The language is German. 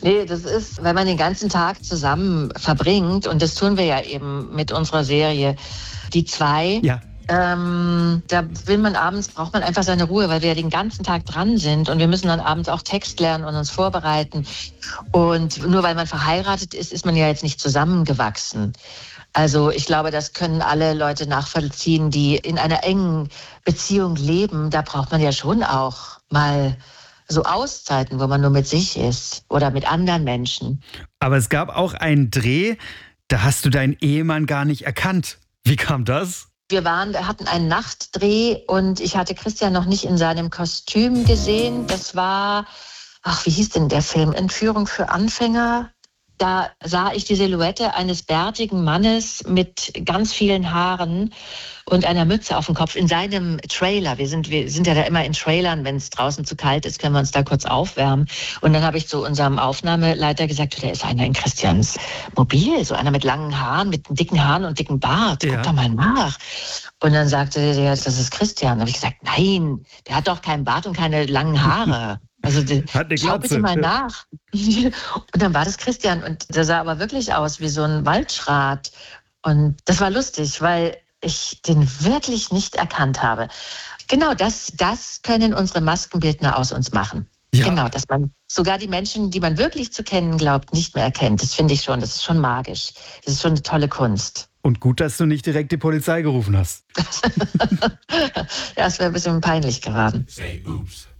Nee, das ist, wenn man den ganzen Tag zusammen verbringt, und das tun wir ja eben mit unserer Serie, die zwei. Ja. Da will man abends, braucht man einfach seine Ruhe, weil wir ja den ganzen Tag dran sind und wir müssen dann abends auch Text lernen und uns vorbereiten. Und nur weil man verheiratet ist, ist man ja jetzt nicht zusammengewachsen. Also ich glaube, das können alle Leute nachvollziehen, die in einer engen Beziehung leben. Da braucht man ja schon auch mal so Auszeiten, wo man nur mit sich ist oder mit anderen Menschen. Aber es gab auch einen Dreh, da hast du deinen Ehemann gar nicht erkannt. Wie kam das? Wir hatten einen Nachtdreh und ich hatte Christian noch nicht in seinem Kostüm gesehen. Das war, wie hieß denn der Film? Entführung für Anfänger. Da sah ich die Silhouette eines bärtigen Mannes mit ganz vielen Haaren und einer Mütze auf dem Kopf in seinem Trailer. Wir sind ja da immer in Trailern, wenn es draußen zu kalt ist, können wir uns da kurz aufwärmen. Und dann habe ich zu unserem Aufnahmeleiter gesagt, da ist einer in Christians Mobil, so einer mit langen Haaren, mit dicken Haaren und dicken Bart. Ja. Guck doch mal nach. Und dann sagte der, das ist Christian. Da habe ich gesagt, nein, der hat doch keinen Bart und keine langen Haare. Also schau bitte mal nach. Und dann war das Christian und der sah aber wirklich aus wie so ein Waldschrat. Und das war lustig, weil ich den wirklich nicht erkannt habe. Genau, das können unsere Maskenbildner aus uns machen. Ja. Genau, dass man sogar die Menschen, die man wirklich zu kennen glaubt, nicht mehr erkennt. Das finde ich schon, das ist schon magisch. Das ist schon eine tolle Kunst. Und gut, dass du nicht direkt die Polizei gerufen hast. Ja, es wäre ein bisschen peinlich geraten. Say oops.